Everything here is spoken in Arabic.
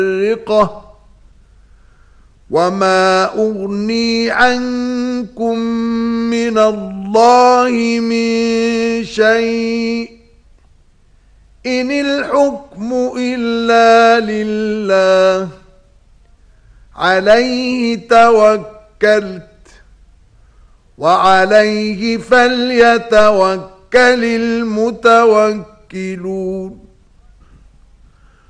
وما أغني عنكم من الله من شيء إن الحكم إلا لله عليه توكلت وعليه فليتوكل المتوكلون